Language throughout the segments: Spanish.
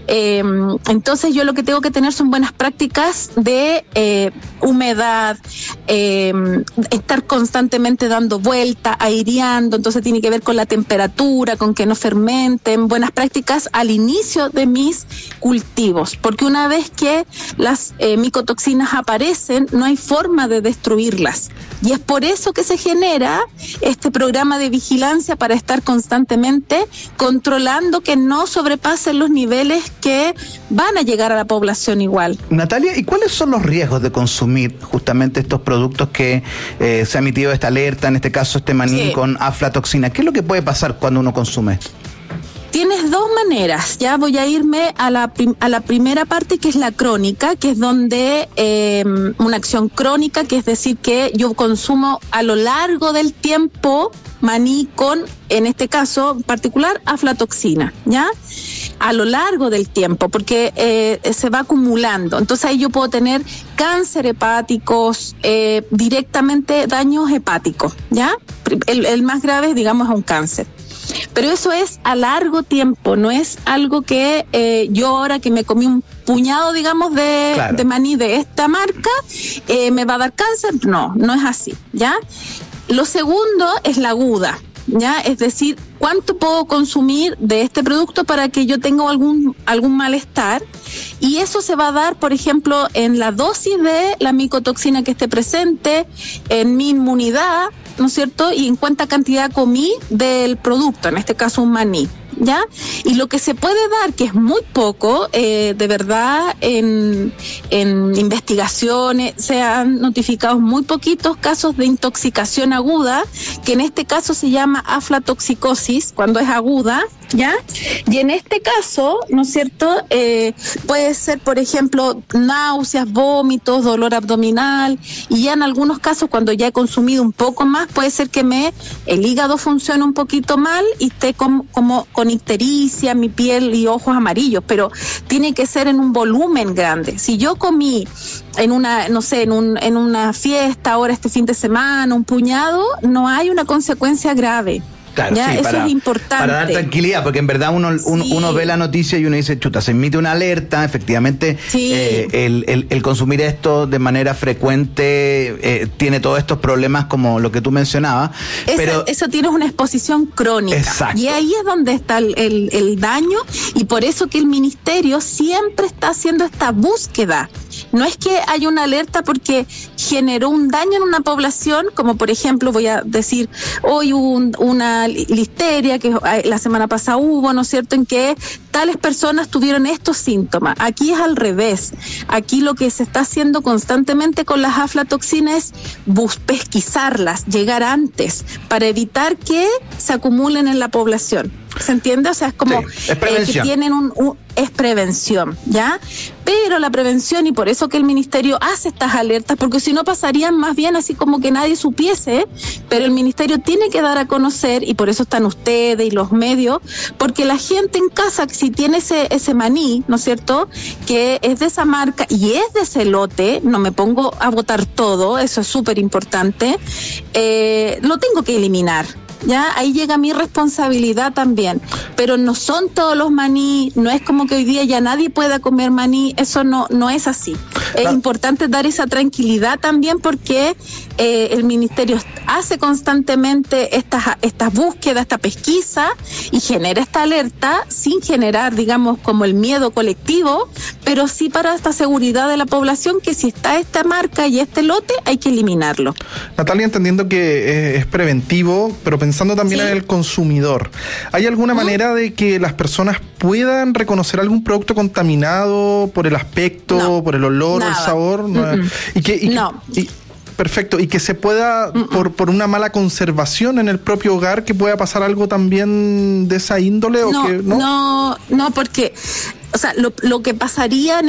Entonces yo lo que tengo que tener son buenas prácticas de humedad, estar constantemente dando vuelta, aireando, entonces tiene que ver con la temperatura, con que no fermenten, buenas prácticas al inicio de mis cultivos, porque una vez que las micotoxinas aparecen, no hay forma de destruirlas. Y es por eso que se genera este programa de vigilancia para estar constantemente controlando que no sobrepasen los niveles que van a llegar a la población igual. Natalia, ¿y cuáles son los riesgos de consumir justamente estos productos que se ha emitido esta alerta, en este caso este maní con aflatoxina? ¿Qué es lo que puede pasar cuando uno consume? Tienes dos maneras, ya voy a irme a la primera parte, que es la crónica, que es donde una acción crónica, que es decir que yo consumo a lo largo del tiempo maní con, en este caso en particular, aflatoxina, ¿ya? A lo largo del tiempo, porque se va acumulando. Entonces ahí yo puedo tener cáncer hepáticos, directamente daños hepáticos, ¿ya? El más grave, digamos, es un cáncer. Pero eso es a largo tiempo, no es algo que yo ahora que me comí un puñado, digamos, de maní de esta marca, me va a dar cáncer. No es así, ¿ya? Lo segundo es la aguda, ¿ya? Es decir, ¿cuánto puedo consumir de este producto para que yo tenga algún malestar? Y eso se va a dar, por ejemplo, en la dosis de la micotoxina que esté presente, en mi inmunidad, ¿no es cierto? Y en cuánta cantidad comí del producto, en este caso un maní, ¿ya? Y lo que se puede dar, que es muy poco, de verdad, en investigaciones se han notificado muy poquitos casos de intoxicación aguda, que en este caso se llama aflatoxicosis, cuando es aguda, ¿ya? Y en este caso, ¿no es cierto? Puede ser, por ejemplo, náuseas, vómitos, dolor abdominal, y ya en algunos casos, cuando ya he consumido un poco más, puede ser que el hígado funcione un poquito mal y esté como con ictericia, mi piel y ojos amarillos, pero tiene que ser en un volumen grande. Si yo comí en una, no sé, en una fiesta ahora este fin de semana, un puñado, no hay una consecuencia grave. Claro, ya, sí, eso es importante. Para dar tranquilidad, porque en verdad uno ve la noticia y uno dice, chuta, se emite una alerta, efectivamente, el consumir esto de manera frecuente tiene todos estos problemas como lo que tú mencionabas. Pero eso tiene una exposición crónica. Exacto. Y ahí es donde está el daño, y por eso que el ministerio siempre está haciendo esta búsqueda. No es que haya una alerta porque generó un daño en una población, como por ejemplo, voy a decir, hoy hubo una listeria que la semana pasada hubo, ¿no es cierto?, en que tales personas tuvieron estos síntomas. Aquí es al revés. Aquí lo que se está haciendo constantemente con las aflatoxinas es pesquisarlas, llegar antes, para evitar que se acumulen en la población. ¿Se entiende? O sea, es como es prevención. Que tienen es prevención, ¿ya? Pero la prevención, y por eso que el ministerio hace estas alertas, porque si no pasarían más bien así como que nadie supiese, pero el ministerio tiene que dar a conocer, y por eso están ustedes y los medios, porque la gente en casa, si tiene ese maní, ¿no es cierto?, que es de esa marca y es de ese lote, no me pongo a botar todo, eso es súper importante, lo tengo que eliminar. Ya, ahí llega mi responsabilidad también, pero no son todos los maní, no es como que hoy día ya nadie pueda comer maní, eso no es así. Es importante dar esa tranquilidad también, porque el ministerio hace constantemente estas búsquedas, esta pesquisa, y genera esta alerta sin generar, digamos, como el miedo colectivo, pero sí para esta seguridad de la población, que si está esta marca y este lote, hay que eliminarlo. Natalia, entendiendo que es preventivo, pero pensando también en el consumidor, ¿hay alguna manera de que las personas puedan reconocer algún producto contaminado por el aspecto, por el olor o el sabor? Perfecto, y que se pueda, por una mala conservación en el propio hogar, que pueda pasar algo también de esa índole? No, porque, o sea, lo que pasaría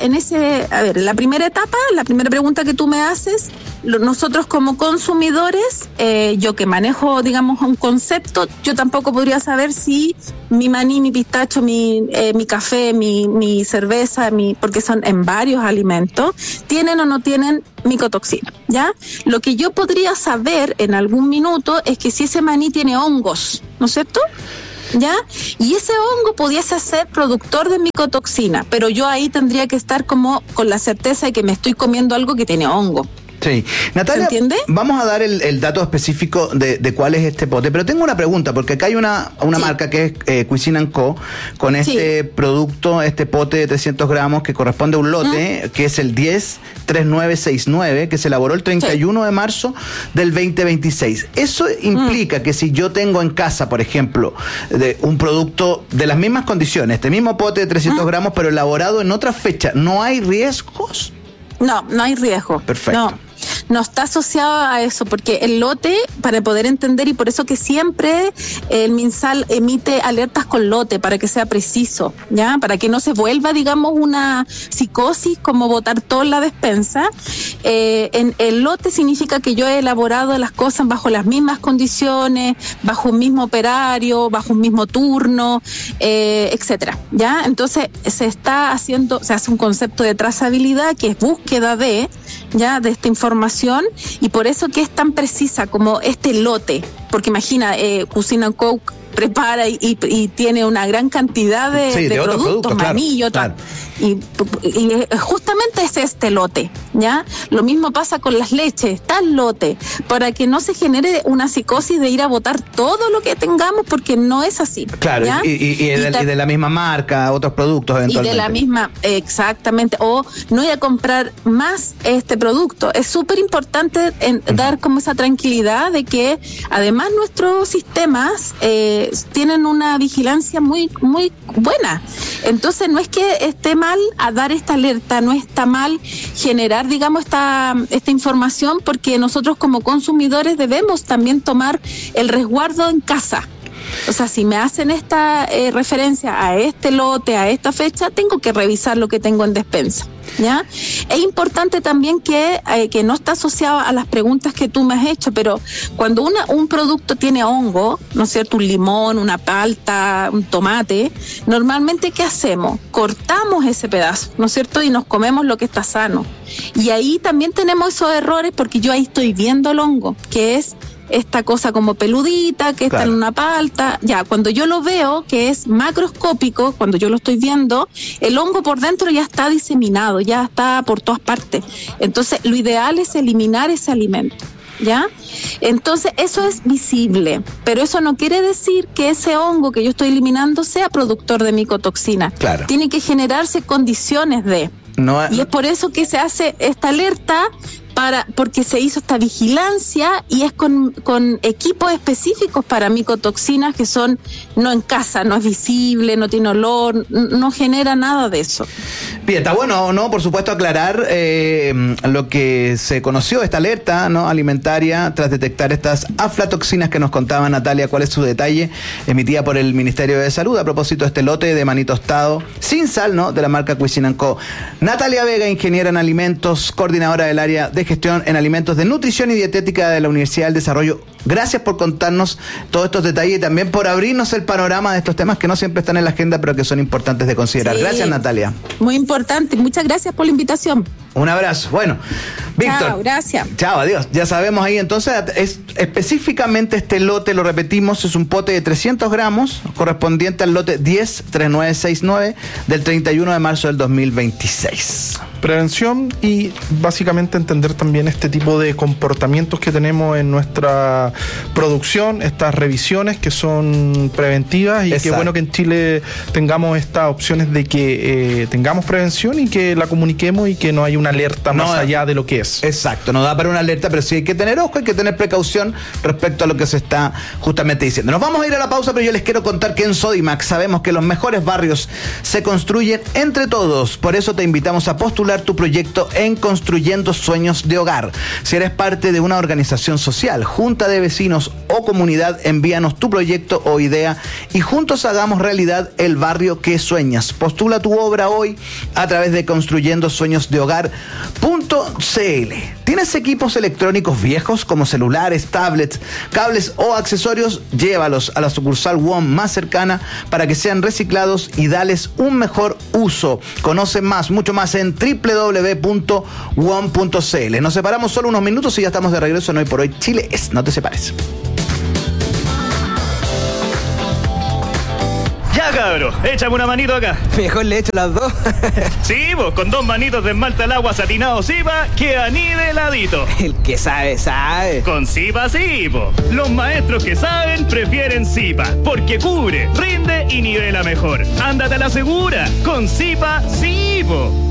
la primera etapa, la primera pregunta que tú me haces, nosotros como consumidores, yo que manejo, digamos, un concepto, yo tampoco podría saber si mi maní, mi pistacho, mi café, mi cerveza, porque son en varios alimentos, tienen o no tienen micotoxina, ¿ya? Lo que yo podría saber en algún minuto es que si ese maní tiene hongos, ¿no es cierto? ¿ya? Y ese hongo pudiese ser productor de micotoxina, pero yo ahí tendría que estar como con la certeza de que me estoy comiendo algo que tiene hongo. Sí. Natalia, vamos a dar el dato específico de cuál es este pote, pero tengo una pregunta, porque acá hay una marca que es Cuisine & Co, con este producto, este pote de 300 gramos que corresponde a un lote, que es el 103969, que se elaboró el 31 de marzo del 2026. Eso implica que si yo tengo en casa, por ejemplo, un producto de las mismas condiciones, este mismo pote de 300 gramos, pero elaborado en otra fecha, ¿no hay riesgos? No, no hay riesgo. Perfecto. No está asociado a eso, porque el lote, para poder entender, y por eso que siempre el MinSal emite alertas con lote, para que sea preciso, ¿ya? Para que no se vuelva, digamos, una psicosis como botar todo en la despensa. En el lote significa que yo he elaborado las cosas bajo las mismas condiciones, bajo un mismo operario, bajo un mismo turno, etcétera, ¿ya? Entonces se hace un concepto de trazabilidad, que es búsqueda de esta información, y por eso que es tan precisa como este lote, porque imagina, Cuisine & Co prepara y tiene una gran cantidad de productos, maní y otras. Claro. Y justamente es este lote, ¿ya? Lo mismo pasa con las leches, tal lote, para que no se genere una psicosis de ir a botar todo lo que tengamos, porque no es así. Claro, ¿ya? Y de la misma marca, otros productos eventualmente. Y de la misma, exactamente, o no ir a comprar más este producto. Es súper importante dar como esa tranquilidad de que además nuestros sistemas tienen una vigilancia muy, muy buena. Entonces no es que esté mal a dar esta alerta, no está mal generar, digamos, esta información, porque nosotros como consumidores debemos también tomar el resguardo en casa. O sea, si me hacen esta referencia a este lote, a esta fecha, tengo que revisar lo que tengo en despensa, ¿ya? Es importante también que no está asociado a las preguntas que tú me has hecho, pero cuando un producto tiene hongo, ¿no es cierto? Un limón, una palta, un tomate, normalmente ¿qué hacemos? Cortamos ese pedazo, ¿no es cierto? Y nos comemos lo que está sano. Y ahí también tenemos esos errores, porque yo ahí estoy viendo el hongo, que es esta cosa como peludita, que está en una palta. Ya, cuando yo lo veo, que es macroscópico, cuando yo lo estoy viendo, el hongo por dentro ya está diseminado, ya está por todas partes. Entonces, lo ideal es eliminar ese alimento, ¿ya? Entonces, eso es visible, pero eso no quiere decir que ese hongo que yo estoy eliminando sea productor de micotoxina. Claro. Tiene que generarse condiciones y es por eso que se hace esta alerta, porque se hizo esta vigilancia, y es con equipos específicos para micotoxinas, que son no en casa, no es visible, no tiene olor, no genera nada de eso. Bien, está bueno, ¿no? Por supuesto, aclarar lo que se conoció, esta alerta, ¿no?, alimentaria, tras detectar estas aflatoxinas que nos contaba Natalia. ¿Cuál es su detalle? Emitida por el Ministerio de Salud a propósito de este lote de maní tostado sin sal, ¿no?, de la marca Cuisine & Co. Natalia Vega, ingeniera en alimentos, coordinadora del área de gestión en alimentos de nutrición y dietética de la Universidad del Desarrollo. Gracias por contarnos todos estos detalles y también por abrirnos el panorama de estos temas que no siempre están en la agenda, pero que son importantes de considerar. Sí, gracias, Natalia. Muy importante. Muchas gracias por la invitación. Un abrazo. Bueno, Víctor. Chao, gracias. Chao, adiós. Ya sabemos ahí, entonces, específicamente este lote, lo repetimos, es un pote de 300 gramos, correspondiente al lote 103969 del 31 de marzo del 2026. Prevención y básicamente entender también este tipo de comportamientos que tenemos en nuestra producción, estas revisiones que son preventivas, y qué bueno que en Chile tengamos estas opciones de que tengamos prevención y que la comuniquemos y que no haya una alerta más allá de lo que es. Exacto, no da para una alerta, pero sí hay que tener ojo, hay que tener precaución respecto a lo que se está justamente diciendo. Nos vamos a ir a la pausa, pero yo les quiero contar que en Sodimac sabemos que los mejores barrios se construyen entre todos. Por eso te invitamos a postular tu proyecto en Construyendo Sueños de Hogar. Si eres parte de una organización social, junta de vecinos o comunidad, envíanos tu proyecto o idea y juntos hagamos realidad el barrio que sueñas. Postula tu obra hoy a través de construyendosueñosdehogar.cl. ¿Tienes equipos electrónicos viejos como celulares, tablets, cables o accesorios? Llévalos a la sucursal WOM más cercana para que sean reciclados y dales un mejor uso. Conoce mucho más en www.wom.cl. Nos separamos solo unos minutos y ya estamos de regreso en Hoy por Hoy Chile es. No te separes. cabro, échame una manito acá. Mejor le echo las dos. Sí, vos, con 2 manitos de esmalte al agua satinado Zipa, queda niveladito. El que sabe, sabe. Con Zipa sí, po. Los maestros que saben prefieren Zipa, porque cubre, rinde y nivela mejor. Ándate a la segura, con Zipa sí, po.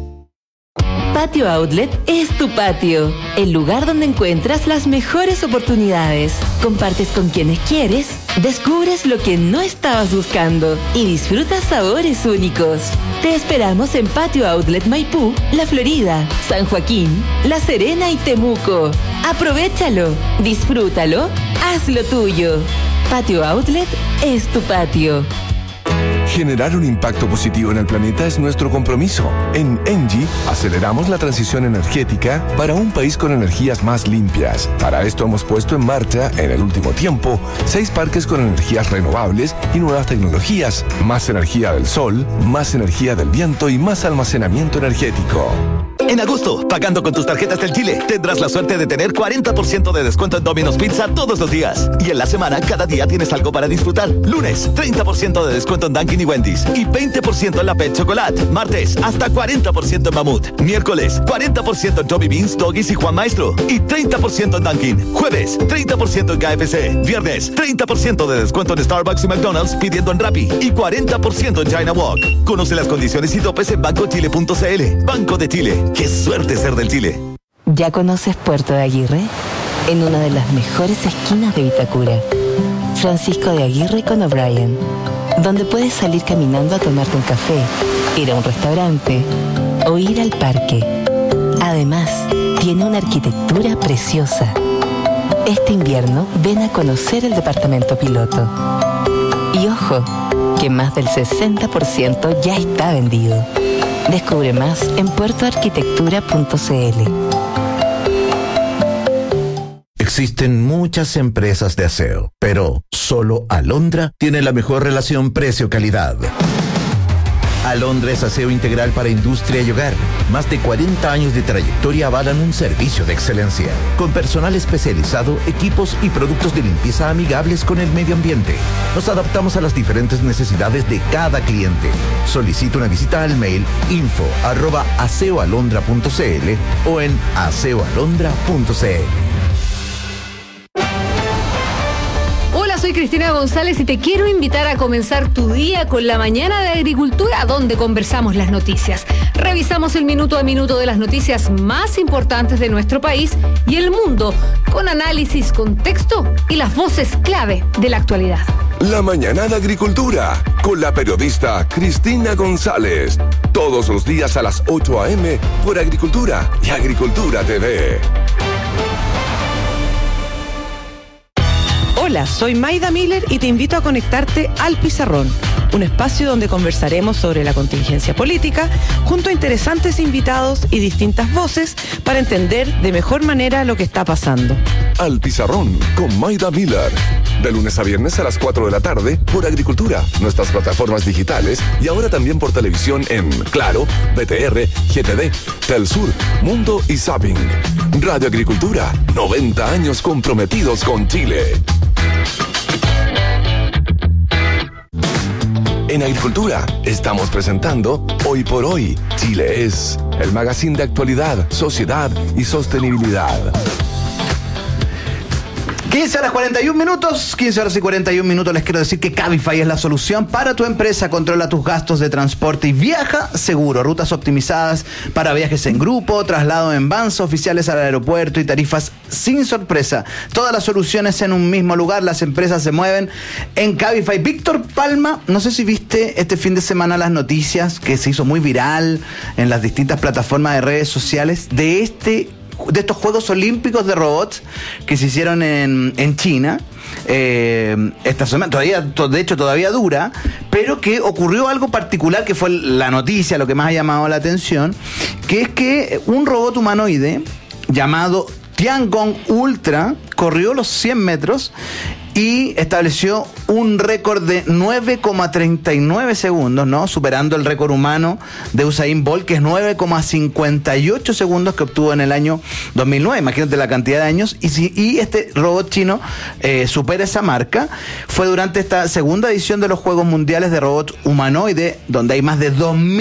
Patio Outlet es tu patio, el lugar donde encuentras las mejores oportunidades. Compartes con quienes quieres, descubres lo que no estabas buscando y disfrutas sabores únicos. Te esperamos en Patio Outlet Maipú, La Florida, San Joaquín, La Serena y Temuco. Aprovéchalo, disfrútalo, hazlo tuyo. Patio Outlet es tu patio. Generar un impacto positivo en el planeta es nuestro compromiso. En ENGIE aceleramos la transición energética para un país con energías más limpias. Para esto hemos puesto en marcha, en el último tiempo, 6 parques con energías renovables y nuevas tecnologías. Más energía del sol, más energía del viento y más almacenamiento energético. En agosto, pagando con tus tarjetas del Chile, tendrás la suerte de tener 40% de descuento en Domino's Pizza todos los días. Y en la semana, cada día tienes algo para disfrutar. Lunes, 30% de descuento en Dunkin' y Wendy's. Y 20% en la Pet Chocolate. Martes, hasta 40% en Mamut. Miércoles, 40% en Joby Beans, Doggies y Juan Maestro. Y 30% en Dunkin'. Jueves, 30% en KFC. Viernes, 30% de descuento en Starbucks y McDonald's pidiendo en Rappi. Y 40% en China Walk. Conoce las condiciones y topes en bancochile.cl. Banco de Chile. ¡Qué suerte ser del Chile! ¿Ya conoces Puerto de Aguirre? En una de las mejores esquinas de Vitacura. Francisco de Aguirre con O'Brien, donde puedes salir caminando a tomarte un café, ir a un restaurante o ir al parque. Además, tiene una arquitectura preciosa. Este invierno ven a conocer el departamento piloto. Y ojo, que más del 60% ya está vendido. Descubre más en puertoarquitectura.cl. Existen muchas empresas de aseo, pero solo Alondra tiene la mejor relación precio-calidad. Alondra es aseo integral para industria y hogar. Más de 40 años de trayectoria avalan un servicio de excelencia. Con personal especializado, equipos y productos de limpieza amigables con el medio ambiente. Nos adaptamos a las diferentes necesidades de cada cliente. Solicita una visita al mail info@aseoalondra.cl o en aseoalondra.cl. Soy Cristina González y te quiero invitar a comenzar tu día con la mañana de agricultura, donde conversamos las noticias. Revisamos el minuto a minuto de las noticias más importantes de nuestro país y el mundo, con análisis, contexto y las voces clave de la actualidad. La mañana de agricultura, con la periodista Cristina González. Todos los días a las 8 a.m. por Agricultura y Agricultura TV. Hola, soy Maida Miller y te invito a conectarte al Pizarrón, un espacio donde conversaremos sobre la contingencia política junto a interesantes invitados y distintas voces para entender de mejor manera lo que está pasando. Al Pizarrón con Maida Miller, de lunes a viernes a las 4 de la tarde por Agricultura, nuestras plataformas digitales y ahora también por televisión en Claro, BTR, GTD, Telsur, Mundo y Zapping. Radio Agricultura, 90 años comprometidos con Chile. En Agricultura estamos presentando Hoy por Hoy, Chile es, el magazine de actualidad, sociedad y sostenibilidad. 15 horas 41 minutos, 15 horas y 41 minutos. Les quiero decir que Cabify es la solución para tu empresa. Controla tus gastos de transporte y viaja seguro. Rutas optimizadas para viajes en grupo, traslado en vans oficiales al aeropuerto y tarifas sin sorpresa. Todas las soluciones en un mismo lugar. Las empresas se mueven en Cabify. Víctor Palma, no sé si viste este fin de semana las noticias que se hizo muy viral en las distintas plataformas de redes sociales de estos Juegos Olímpicos de robots que se hicieron en China esta semana, todavía dura, pero que ocurrió algo particular que fue la noticia, lo que más ha llamado la atención, que es que un robot humanoide llamado Tiangong Ultra corrió los 100 metros y estableció un récord de 9,39 segundos, ¿no? Superando el récord humano de Usain Bolt, que es 9,58 segundos que obtuvo en el año 2009. Imagínate la cantidad de años. Y este robot chino supera esa marca. Fue durante esta segunda edición de los Juegos Mundiales de Robots Humanoide, donde hay más de 2.000